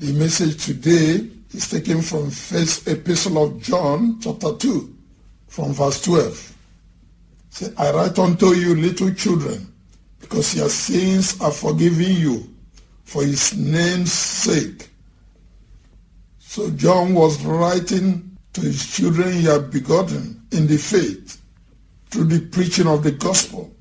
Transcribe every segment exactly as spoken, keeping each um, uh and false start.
The message today is taken from First Epistle of John, chapter two, from verse twelve. Say, I write unto you, little children, because your sins are forgiven you, for his name's sake. So John was writing to his children he had begotten in the faith through the preaching of the gospel.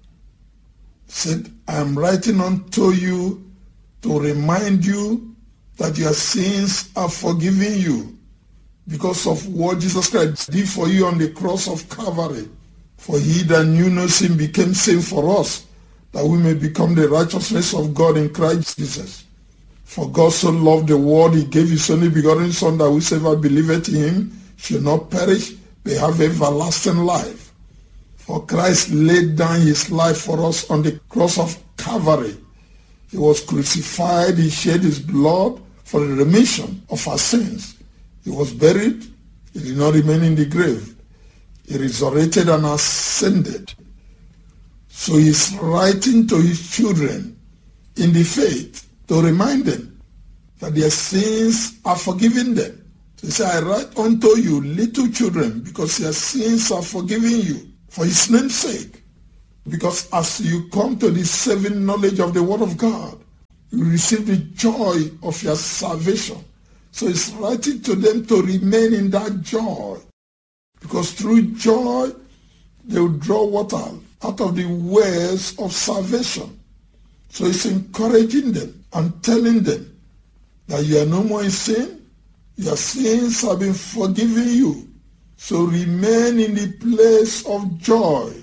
He said, I am writing unto you to remind you that your sins are forgiven you because of what Jesus Christ did for you on the cross of Calvary. For he that knew no sin became sin for us, that we may become the righteousness of God in Christ Jesus. For God so loved the world, he gave his only begotten Son, that whosoever believeth in him should not perish, but have everlasting life. For Christ laid down his life for us on the cross of Calvary. He was crucified, he shed his blood for the remission of our sins. He was buried, he did not remain in the grave. He resurrected and ascended. So he's writing to his children in the faith to remind them that their sins are forgiven them. So he said, I write unto you, little children, because your sins are forgiven you for his name's sake. Because as you come to the saving knowledge of the word of God, you receive the joy of your salvation. So he's writing to them to remain in that joy. Because through joy, they will draw water out of the wells of salvation. So he's encouraging them and telling them that you are no more in sin. Your sins have been forgiven you. So remain in the place of joy.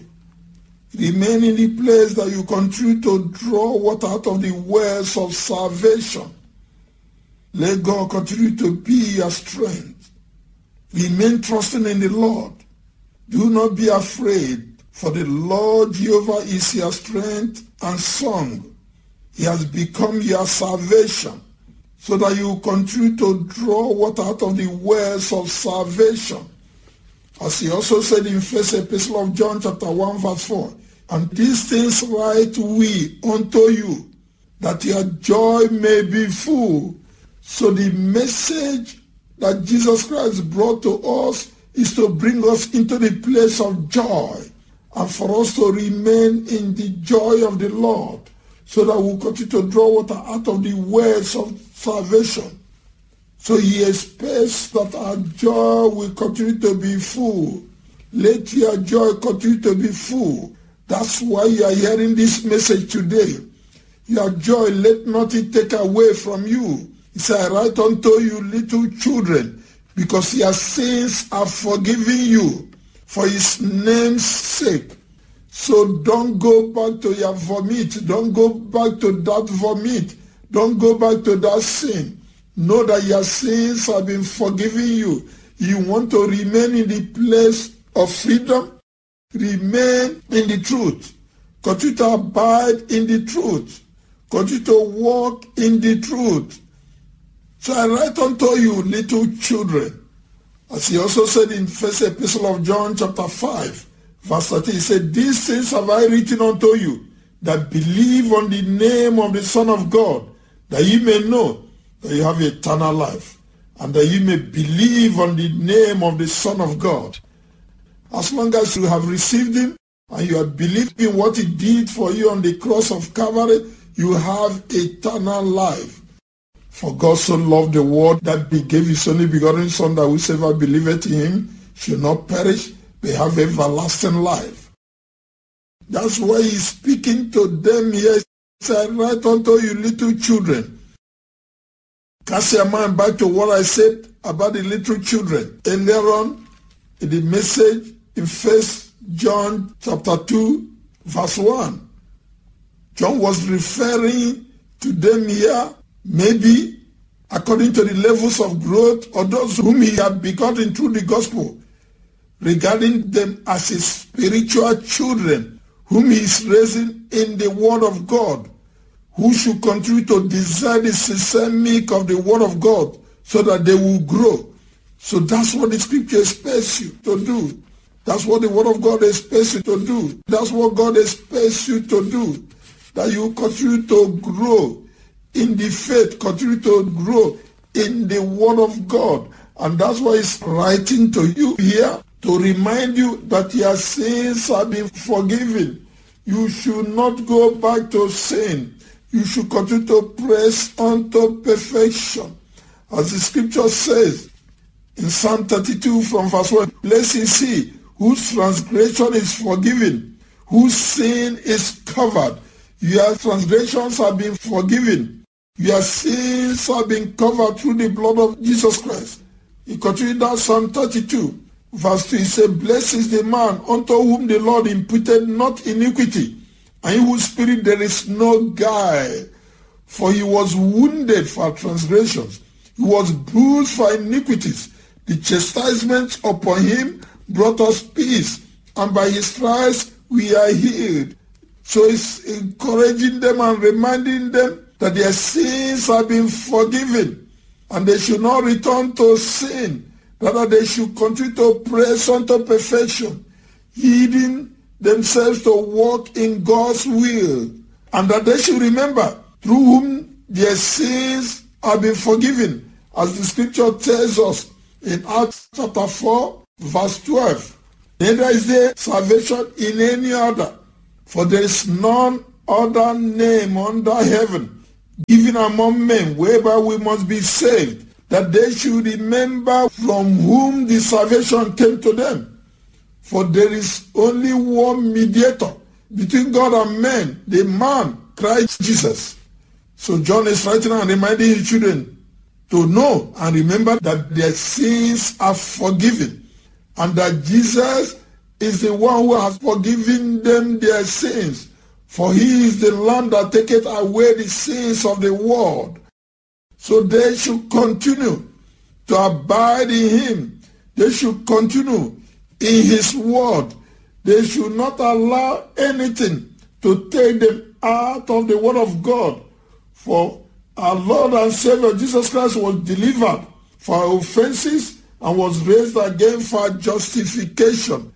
Remain in the place that you continue to draw water out of the wells of salvation. Let God continue to be your strength. Remain trusting in the Lord. Do not be afraid, for the Lord Jehovah is your strength and song. He has become your salvation, so that you continue to draw water out of the wells of salvation. As he also said in First Epistle of John chapter one verse four, and these things write we unto you, that your joy may be full. So the message that Jesus Christ brought to us is to bring us into the place of joy, and for us to remain in the joy of the Lord, so that we'll continue to draw water out of the wells of salvation. So he expects that our joy will continue to be full. Let your joy continue to be full. That's why you are hearing this message today. Your joy, let nothing take away from you. He said, I write unto you, little children, because your sins are forgiven you for his name's sake. So don't go back to your vomit. Don't go back to that vomit. Don't go back to that sin. Know that your sins have been forgiven you. You want to remain in the place of freedom? Remain in the truth. Continue to abide in the truth. Continue to walk in the truth. So I write unto you, little children. As he also said in First Epistle of John chapter five, verse thirteen, he said, these things have I written unto you, that believe on the name of the Son of God, that ye may know that you have eternal life, and that ye may believe on the name of the Son of God. As long as you have received him, and you have believed in what he did for you on the cross of Calvary, you have eternal life. For God so loved the world that he gave his only begotten Son, that whosoever believeth in him should not perish, but have everlasting life. That's why he's speaking to them here. He said, write unto you, little children. Cast your mind back to what I said about the little children earlier on in the message in First John chapter two, verse one. John was referring to them here, maybe according to the levels of growth or those whom he had begotten through the gospel, regarding them as his spiritual children, whom he is raising in the word of God, who should continue to desire the sincere milk of the word of God, so that they will grow. So that's what the scripture expects you to do. That's what the word of God expects you to do. That's what God expects you to do. That you continue to grow in the faith, continue to grow in the Word of God. And that's why he's writing to you here to remind you that your sins have been forgiven. You should not go back to sin. You should continue to press unto perfection. As the scripture says in Psalm thirty-two from verse one, blessed is he whose transgression is forgiven, whose sin is covered. Your transgressions have been forgiven. Your sins have been covered through the blood of Jesus Christ. He continued that Psalm thirty-two, verse two. He said, blessed is the man unto whom the Lord imputed not iniquity, and in whose spirit there is no guile. For he was wounded for our transgressions, he was bruised for iniquities. The chastisement upon him brought us peace, and by his stripes we are healed. So he's encouraging them and reminding them that their sins have been forgiven, and they should not return to sin. Rather, they should continue to press unto perfection, yielding themselves to walk in God's will, and that they should remember through whom their sins have been forgiven, as the scripture tells us in Acts chapter four, verse twelve. Neither is there salvation in any other, for there is none other name under heaven given among men whereby we must be saved, that they should remember from whom the salvation came to them. For there is only one mediator between God and men, the man Christ Jesus. So John is writing and reminding his children to know and remember that their sins are forgiven, and that Jesus is the one who has forgiven them their sins. For he is the Lamb that taketh away the sins of the world. So they should continue to abide in him. They should continue in his word. They should not allow anything to take them out of the word of God. For our Lord and Savior Jesus Christ was delivered for our offenses and was raised again for justification.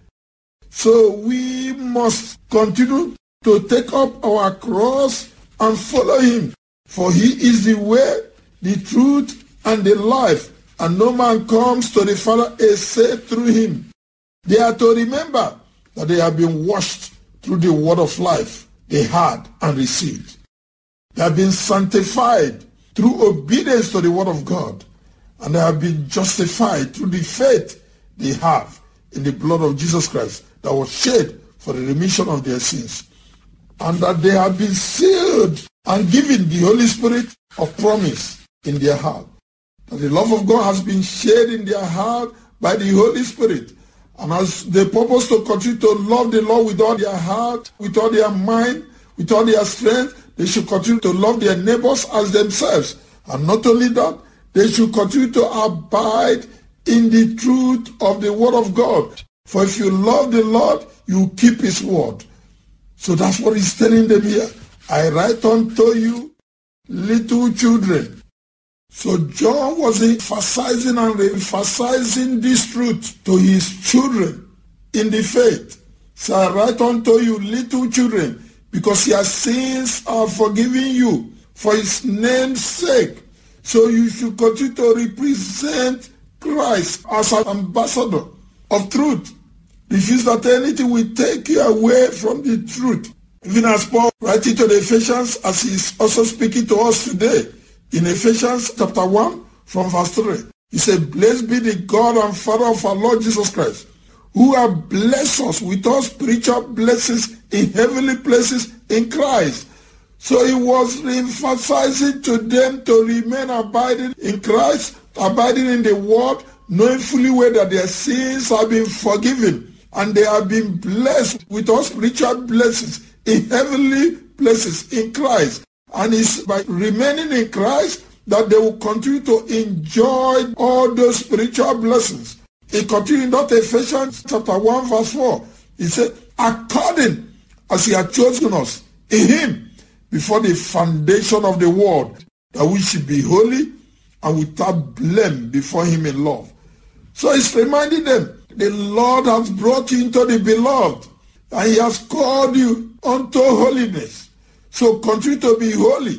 So we must continue to take up our cross and follow him. For he is the way, the truth, and the life, and no man comes to the Father except through him. They are to remember that they have been washed through the word of life they had and received. They have been sanctified through obedience to the word of God, and they have been justified through the faith they have in the blood of Jesus Christ that was shed for the remission of their sins, and that they have been sealed and given the Holy Spirit of promise in their heart. That the love of God has been shed in their heart by the Holy Spirit, and as they purpose to continue to love the Lord with all their heart, with all their mind, with all their strength, they should continue to love their neighbors as themselves. And not only that, they should continue to abide in the truth of the word of God. For if you love the Lord, you keep his word. So that's what he's telling them here. I write unto you, little children. So John was emphasizing and emphasizing this truth to his children in the faith. So I write unto you, little children, because your sins are forgiven you for his name's sake. So you should continue to represent Christ as an ambassador of truth. Refuse that anything will take you away from the truth. Even as Paul writing to the Ephesians, as he is also speaking to us today, in Ephesians chapter one from verse three, he said, blessed be the God and Father of our Lord Jesus Christ, who have blessed us with all spiritual blessings in heavenly places in Christ. So he was emphasizing to them to remain abiding in Christ, abiding in the word, knowing fully well that their sins have been forgiven, and they have been blessed with all spiritual blessings in heavenly places in Christ. And it's by remaining in Christ that they will continue to enjoy all those spiritual blessings. He continued in that Ephesians chapter one verse four. He said, according as he had chosen us in him before the foundation of the world, that we should be holy and without blame before him in love. So he's reminding them, the Lord has brought you into the beloved, and he has called you unto holiness. So continue to be holy,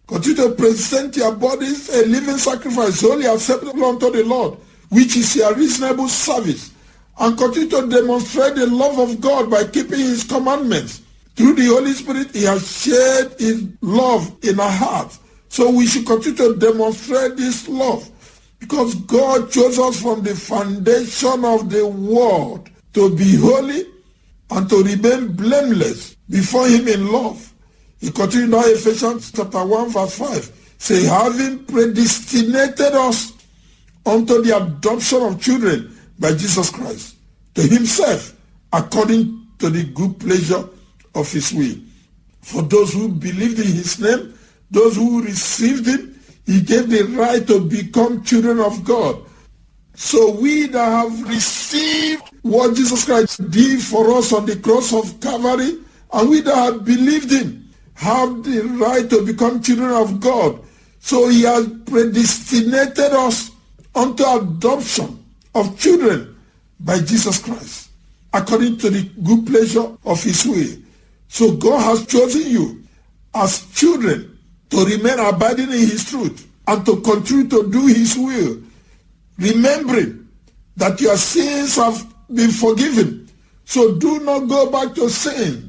Continue to present your bodies a living sacrifice, holy acceptable unto the Lord, which is your reasonable service. And continue to demonstrate the love of God by keeping his commandments. Through the Holy Spirit, he has shared his love in our hearts. So we should continue to demonstrate this love, because God chose us from the foundation of the world to be holy and to remain blameless before him in love. He continued now, Ephesians chapter one verse five, say, having predestinated us unto the adoption of children by Jesus Christ, to himself, according to the good pleasure of his will. For those who believed in his name, those who received him, he gave the right to become children of God. So we that have received what Jesus Christ did for us on the cross of Calvary, and we that have believed him, have the right to become children of God. So he has predestinated us unto adoption of children by Jesus Christ, according to the good pleasure of his will. So God has chosen you as children to remain abiding in his truth and to continue to do his will, remembering that your sins have been forgiven. So do not go back to sin.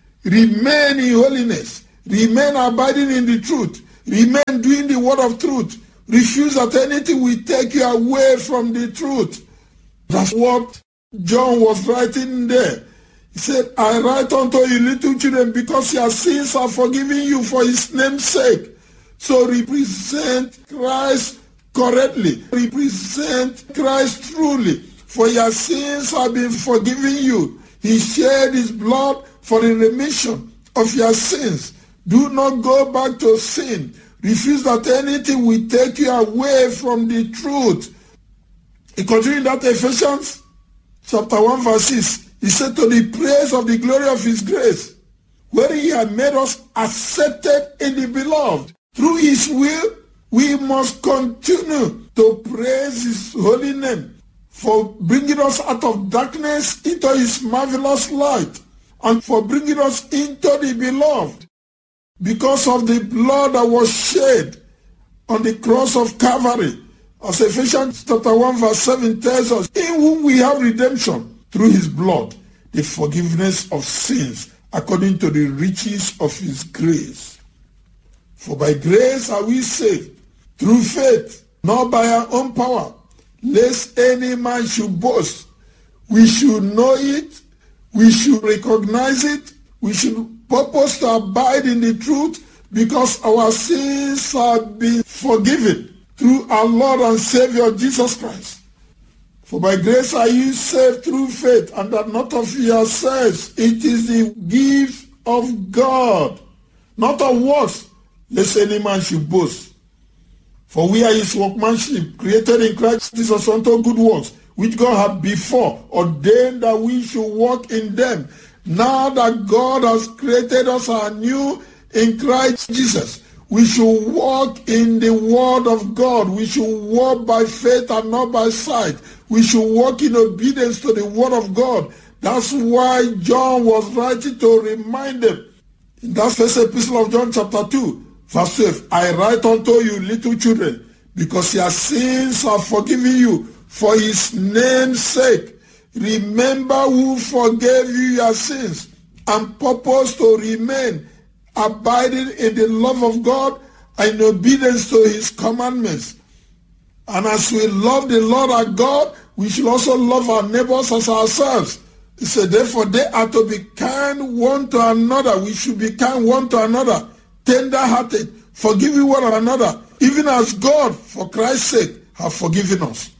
Remain in holiness. Remain abiding in the truth. Remain doing the word of truth. Refuse that anything will take you away from the truth. That's what John was writing there. He said, I write unto you little children, because your sins are forgiven you for his name's sake. So represent Christ correctly. Represent Christ truly. For your sins have been forgiven you. He shed his blood for the remission of your sins. Do not go back to sin. Refuse that anything will take you away from the truth. He continued that Ephesians chapter one verse six. He said, to the praise of the glory of his grace, where he had made us accepted in the beloved. Through his will, we must continue to praise his holy name for bringing us out of darkness into his marvelous light, and for bringing us into the beloved, because of the blood that was shed on the cross of Calvary. As Ephesians chapter one verse seven tells us, in whom we have redemption through his blood, the forgiveness of sins, according to the riches of his grace. For by grace are we saved, through faith, not by our own power, lest any man should boast. We should know it, we should recognize it, we should purpose to abide in the truth, because our sins have been forgiven through our Lord and Savior Jesus Christ. For by grace are you saved through faith, and that not of yourselves. It is the gift of God, not of works, lest any man should boast. For we are his workmanship, created in Christ Jesus unto good works, which God had before ordained that we should walk in them. Now that God has created us anew in Christ Jesus, we should walk in the word of God. We should walk by faith and not by sight. We should walk in obedience to the word of God. That's why John was writing to remind them. In that first epistle of John chapter two, verse twelve, I write unto you little children, because your sins are forgiven you for his name's sake. Remember who forgave you your sins, and purpose to remain abiding in the love of God and obedience to his commandments. And as we love the Lord our God, we should also love our neighbors as ourselves. He said, therefore they are to be kind one to another. We should be kind one to another, tender-hearted, forgiving one another, even as God, for Christ's sake, have forgiven us.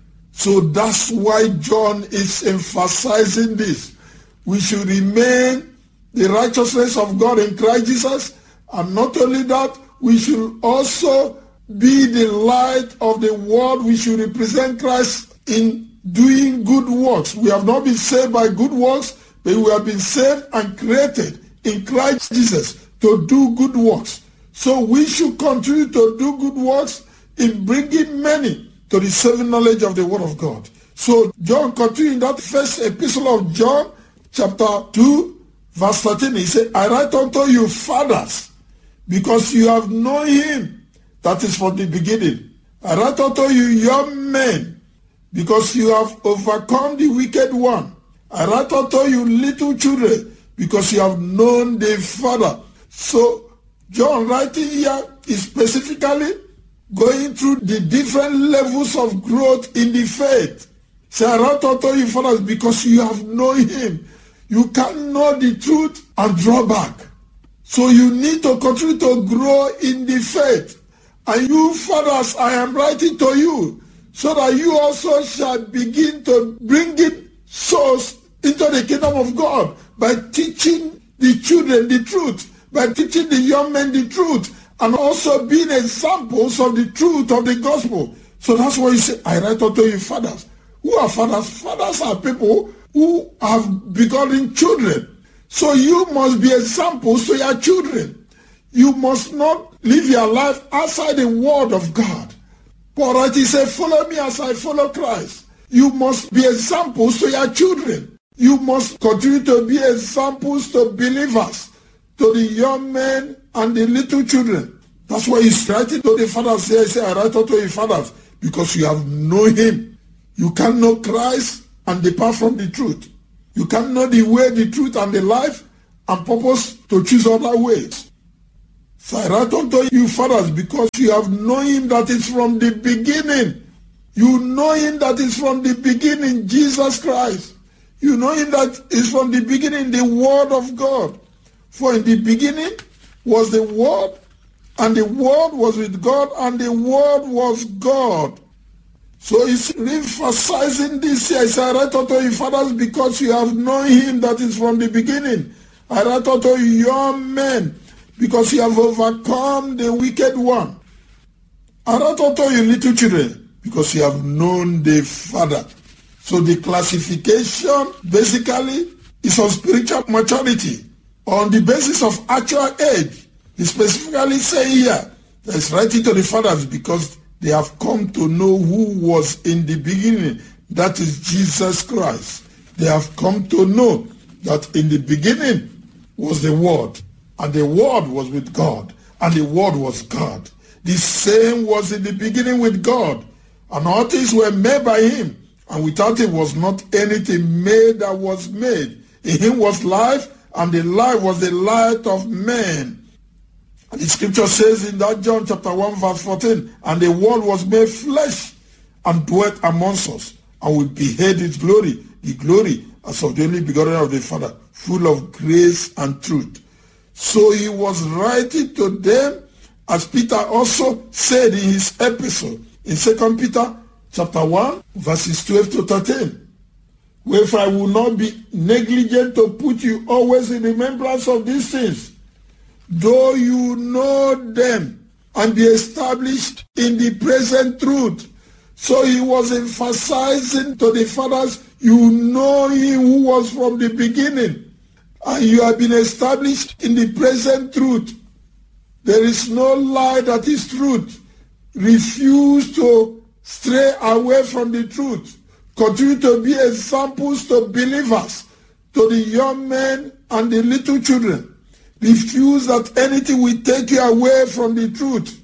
So that's why John is emphasizing this. We should remain the righteousness of God in Christ Jesus, and not only that, we should also be the light of the world. We should represent Christ in doing good works. We have not been saved by good works, but we have been saved and created in Christ Jesus to do good works. So we should continue to do good works in bringing many to the saving knowledge of the word of God. So John continued in that first epistle of John, chapter two, verse thirteen, he said, I write unto you, fathers, because you have known him that is from the beginning. I write unto you, young men, because you have overcome the wicked one. I write unto you, little children, because you have known the Father. So John writing here is specifically going through the different levels of growth in the faith. Say, I write unto you, fathers, because you have known him. You can't know the truth and draw back. So you need to continue to grow in the faith. And you fathers, I am writing to you, so that you also shall begin to bring in souls into the kingdom of God by teaching the children the truth, by teaching the young men the truth, and also being examples of the truth of the gospel. So that's why you say, I write unto you, fathers. Who are fathers? Fathers are people who have begotten children. So you must be examples to your children. You must not live your life outside the word of God. Paul writes, he said, follow me as I follow Christ. You must be examples to your children. You must continue to be examples to believers, to the young men and the little children. That's why he's writing to the fathers. He said, I write unto you, fathers, because you have known him. You can't know Christ and depart from the truth. You can't know the way, the truth, and the life, and purpose to choose other ways. So I write unto you, fathers, because you have known him that is from the beginning. You know him that is from the beginning, Jesus Christ. You know him that is from the beginning, the Word of God. For in the beginning was the Word, and the Word was with God, and the Word was God. So he's emphasizing this here. He said, I write unto you, fathers, because you have known him that is from the beginning. I write unto you, young men, because you have overcome the wicked one. I write unto you, little children, because you have known the Father. So the classification basically is on spiritual maturity, on the basis of actual age. He specifically say here, that it's writing to the fathers because they have come to know who was in the beginning. That is Jesus Christ. They have come to know that in the beginning was the Word, and the Word was with God, and the Word was God. The same was in the beginning with God, and all things were made by him, and without him was not anything made that was made. In him was life, and the life was the light of men. And the scripture says in that John chapter one verse fourteen, and the word was made flesh and dwelt amongst us, and we beheld his glory, the glory as of the only begotten of the Father, full of grace and truth. So he was writing to them, as Peter also said in his epistle, in Second Peter chapter one, verses twelve to thirteen. Wherefore I will not be negligent to put you always in remembrance of these things, though you know them and be established in the present truth. So he was emphasizing to the fathers, you know him who was from the beginning, and you have been established in the present truth. There is no lie that is truth. Refuse to stray away from the truth. Continue to be examples to believers, to the young men and the little children. Refuse that anything will take you away from the truth.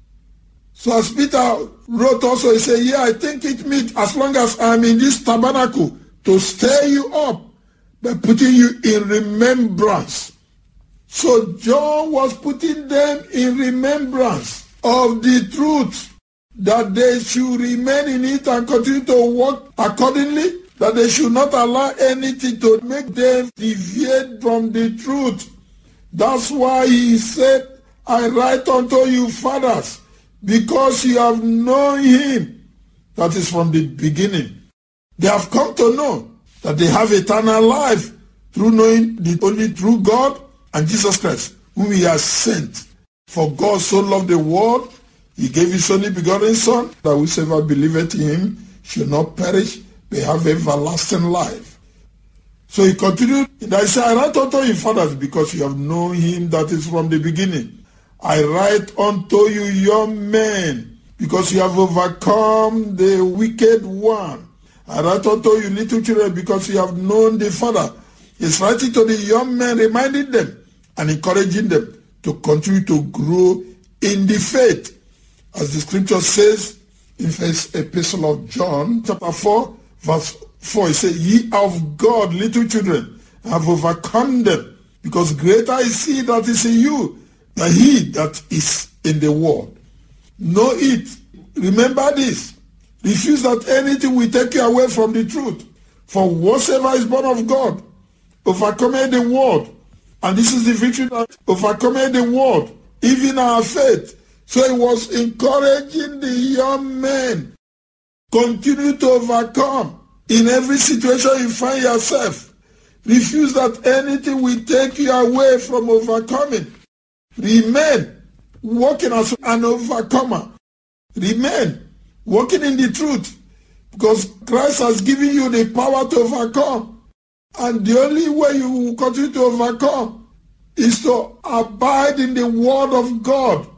So as Peter wrote also, he said, yeah, I think it means as long as I'm in this tabernacle to stir you up by putting you in remembrance. So John was putting them in remembrance of the truth, that they should remain in it and continue to walk accordingly, that they should not allow anything to make them deviate from the truth. That's why he said, I write unto you, fathers, because you have known him that is from the beginning. They have come to know that they have eternal life through knowing the only true God and Jesus Christ, whom he has sent. For God so loved the world, he gave his only begotten Son, that whosoever believeth in him should not perish, but have everlasting life. So he continued, and I say, I write unto you, fathers, because you have known him that is from the beginning. I write unto you, young men, because you have overcome the wicked one. I write unto you, little children, because you have known the Father. He's writing to the young men, reminding them and encouraging them to continue to grow in the faith. As the scripture says in first epistle of John, chapter four, verse four, it says, ye of God, little children, have overcome them, because greater is he that is in you than he that is in the world. Know it. Remember this. Refuse that anything will take you away from the truth. For whatsoever is born of God overcometh the world. And this is the victory that overcometh the world, even our faith. So he was encouraging the young men, continue to overcome in every situation you find yourself. Refuse that anything will take you away from overcoming. Remain walking as an overcomer. Remain walking in the truth, because Christ has given you the power to overcome. And the only way you will continue to overcome is to abide in the word of God,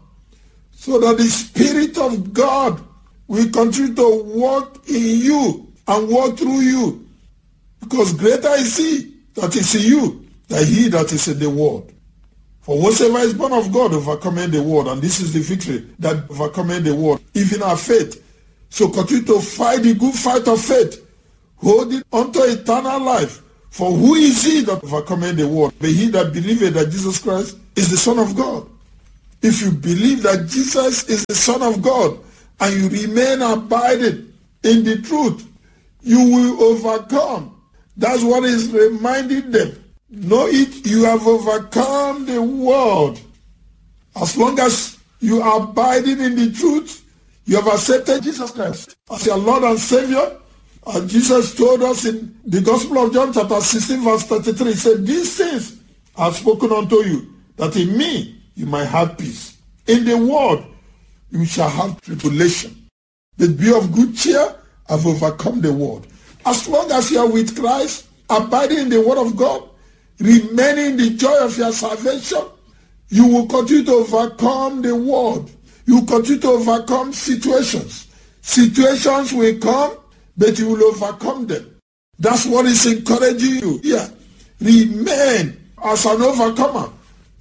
so that the Spirit of God will continue to work in you and work through you. Because greater is he that is in you than he that is in the world. For whatsoever is born of God overcometh the world. And this is the victory that overcometh the world, even our faith. So continue to fight the good fight of faith, holding unto eternal life. For who is he that overcometh the world? But he that believeth that Jesus Christ is the Son of God. If you believe that Jesus is the Son of God and you remain abiding in the truth, you will overcome. That's what is reminding them. Know it, you have overcome the world. As long as you are abiding in the truth, you have accepted Jesus Christ as your Lord and Savior. And Jesus told us in the Gospel of John chapter sixteen verse thirty-three, he said, these things I have spoken unto you, that in me you might have peace. In the world you shall have tribulation. But be of good cheer, I have overcome the world. As long as you are with Christ, abiding in the word of God, remaining in the joy of your salvation, you will continue to overcome the world. You will continue to overcome situations. Situations will come, but you will overcome them. That's what is encouraging you here. Remain as an overcomer.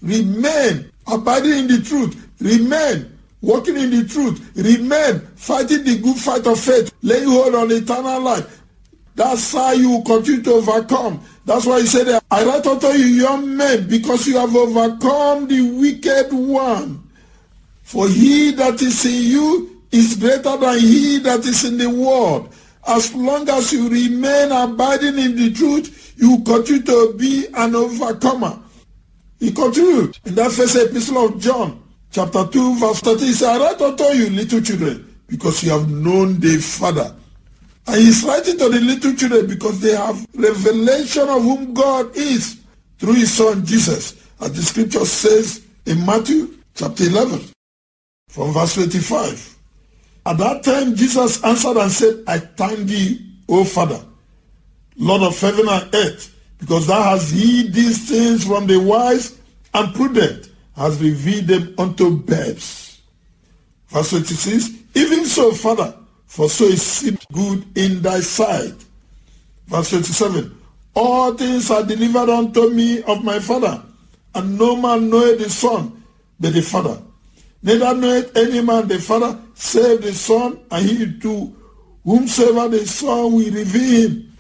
Remain abiding in the truth. Remain walking in the truth. Remain fighting the good fight of faith. Laying hold on eternal life. That's how you will continue to overcome. That's why he said, I write unto you, young men, because you have overcome the wicked one. For he that is in you is greater than he that is in the world. As long as you remain abiding in the truth, you continue to be an overcomer. He continued in that first epistle of John, chapter two, verse thirty. He said, I write unto you, little children, because you have known the Father. And he's writing to the little children because they have revelation of whom God is through his son Jesus. As the scripture says in Matthew chapter eleven, from verse twenty-five. At that time Jesus answered and said, I thank thee, O Father, Lord of heaven and earth, because thou hast hid these things from the wise and prudent, has revealed them unto babes. Verse twenty-six, even so, Father, for so it seemed good in thy sight. Verse twenty-seven, all things are delivered unto me of my Father, and no man knoweth the Son but the Father. Neither knoweth any man the Father save the Son, and he to whomsoever the Son will reveal him.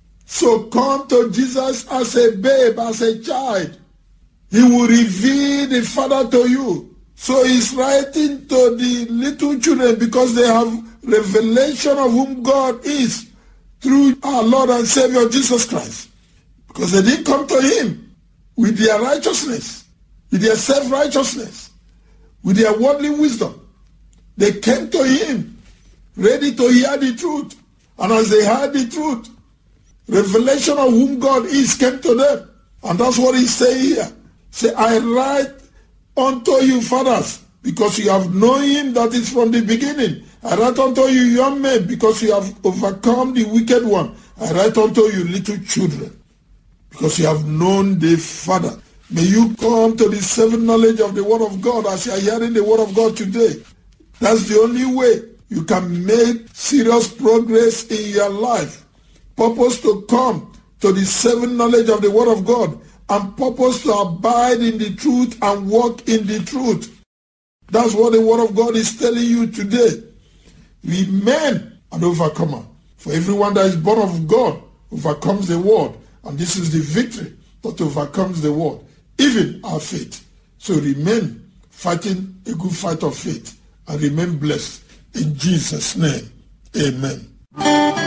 So come to Jesus as a babe, as a child. He will reveal the Father to you. So he's writing to the little children because they have revelation of whom God is through our Lord and Savior Jesus Christ. Because they didn't come to him with their righteousness, with their self-righteousness, with their worldly wisdom. They came to him ready to hear the truth. And as they heard the truth, revelation of whom God is came to them. And that's what he's saying here. Say, I write unto you, fathers, because you have known him that is from the beginning. I write unto you, young men, because you have overcome the wicked one. I write unto you, little children, because you have known the Father. May you come to the saving knowledge of the word of God as you are hearing the word of God today. That's the only way you can make serious progress in your life. Purpose to come to the saving knowledge of the word of God and purpose to abide in the truth and walk in the truth. That's what the word of God is telling you today. Remain an overcomer. For everyone that is born of God overcomes the world. And this is the victory that overcomes the world, even our faith. So remain fighting a good fight of faith and remain blessed in Jesus' name. Amen.